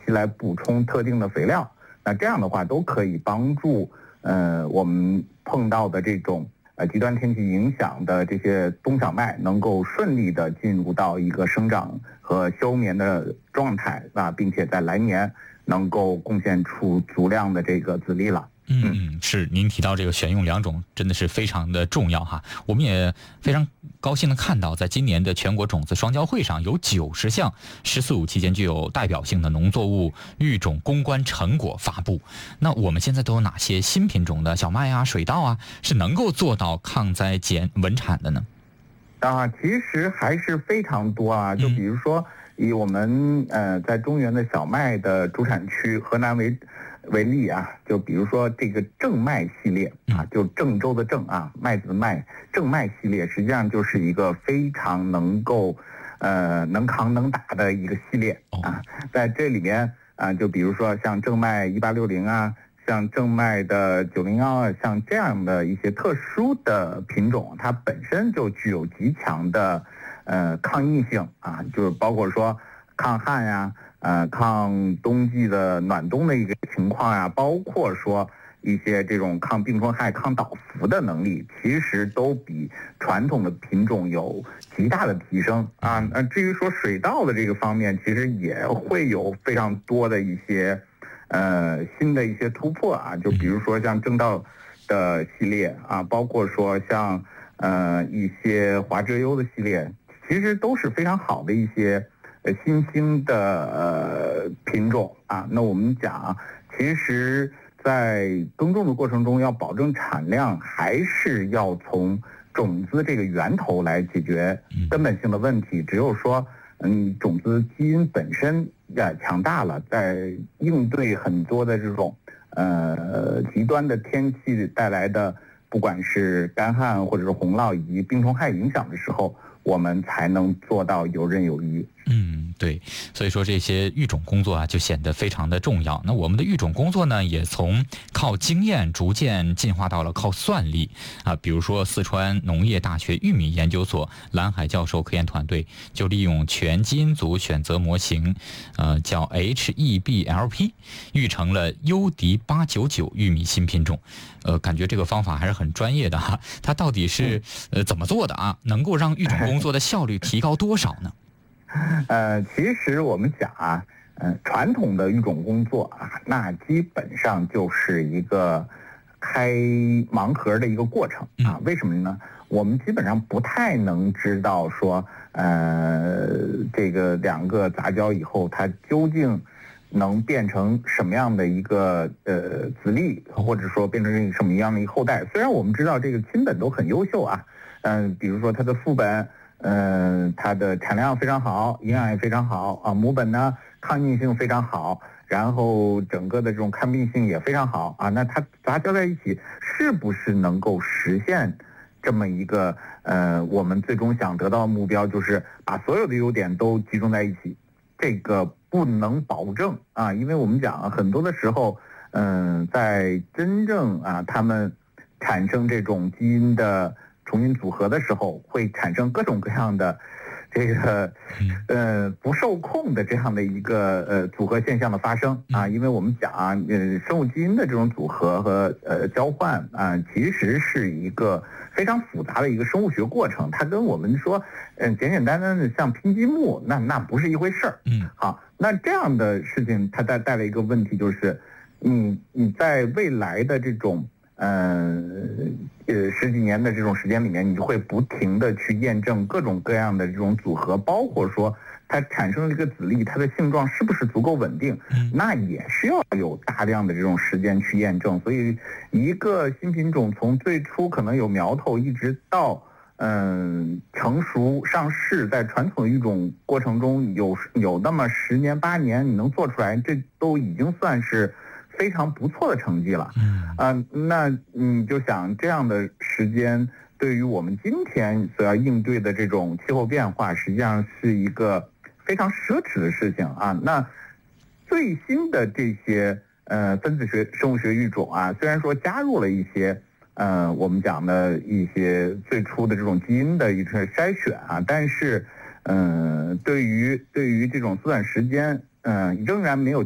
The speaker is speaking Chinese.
期来补充特定的肥料。那这样的话都可以帮助我们碰到的这种极端天气影响的这些冬小麦能够顺利的进入到一个生长和休眠的状态啊，并且在来年能够贡献出足量的这个籽粒了。 是您提到这个选用两种真的是非常的重要哈。我们也非常高兴的看到，在今年的全国种子双交会上，有90项“14·5”期间具有代表性的农作物育种攻关成果发布。那我们现在都有哪些新品种的小麦啊、水稻啊，是能够做到抗灾减稳产的呢？ 其实还是非常多啊。就比如说以我们在中原的小麦的主产区河南为例啊，就比如说这个正麦系列啊，就郑州的郑啊，麦子的麦，正麦系列实际上就是一个非常能够能扛能打的一个系列啊。在这里面啊，就比如说像正麦1860啊，像正麦的901啊，像这样的一些特殊的品种，它本身就具有极强的抗逆性啊，就是包括说抗旱呀，抗冬季的暖冬的一个情况呀，包括说一些这种抗病虫害、抗倒伏的能力，其实都比传统的品种有极大的提升啊。至于说水稻的这个方面，其实也会有非常多的一些新的一些突破啊，就比如说像正稻的系列啊，包括说像一些华遮优的系列，其实都是非常好的一些新兴的品种啊。那我们讲，其实在耕种的过程中，要保证产量，还是要从种子这个源头来解决根本性的问题。只有说种子基因本身强大了，在应对很多的这种极端的天气带来的，不管是干旱或者是洪涝以及病虫害影响的时候，我们才能做到游刃有余。 对，所以说这些育种工作啊，就显得非常的重要。那我们的育种工作呢，也从靠经验逐渐进化到了靠算力啊。比如说四川农业大学玉米研究所蓝海教授科研团队就利用全基因组选择模型，叫 HEBLP， 育成了优迪899玉米新品种。感觉这个方法还是很专业的哈。它到底是怎么做的啊？能够让育种工作的效率提高多少呢？ 其实我们讲啊，传统的育种工作啊，那基本上就是一个开盲盒的一个过程啊。为什么呢？我们基本上不太能知道说，这个两个杂交以后，它究竟能变成什么样的一个籽粒，或者说变成什么样的一个后代。虽然我们知道这个亲本都很优秀啊，比如说它的父本。它的产量非常好，营养也非常好啊。母本呢，抗逆性非常好，然后整个的这种抗病性也非常好啊。那它杂交在一起，是不是能够实现这么一个我们最终想得到的目标，就是把所有的优点都集中在一起？这个不能保证啊，因为我们讲很多的时候，在真正它们产生这种基因的重新组合的时候，会产生各种各样的这个不受控的这样的一个组合现象的发生啊。因为我们讲生物基因的这种组合和交换啊，其实是一个非常复杂的一个生物学过程。它跟我们说简简单单的像拼积木，那不是一回事儿。好，那这样的事情它带来一个问题，就是你在未来的这种十几年的这种时间里面，你就会不停的去验证各种各样的这种组合，包括说它产生了这个籽粒，它的性状是不是足够稳定，那也是要有大量的这种时间去验证。所以一个新品种从最初可能有苗头，一直到成熟上市，在传统育种过程中有那么10年8年，你能做出来，这都已经算是非常不错的成绩了。那你就想这样的时间，对于我们今天所要应对的这种气候变化，实际上是一个非常奢侈的事情啊。那最新的这些分子学、生物学育种啊，虽然说加入了一些我们讲的一些最初的这种基因的一个筛选啊，但是对于这种缩短时间，仍然没有